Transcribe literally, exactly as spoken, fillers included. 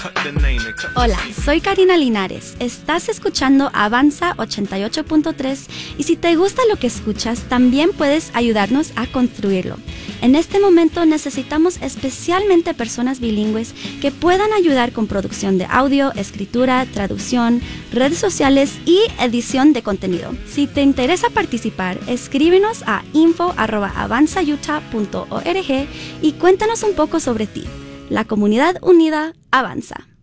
Hola, soy Karina Linares. Estás escuchando Avanza ochenta y ocho punto tres y si te gusta lo que escuchas, también puedes ayudarnos a construirlo. En este momento necesitamos especialmente personas bilingües que puedan ayudar con producción de audio, escritura, traducción, redes sociales y edición de contenido. Si te interesa participar, escríbenos a info arroba avanza utah punto org y cuéntanos un poco sobre ti. La comunidad unida avanza.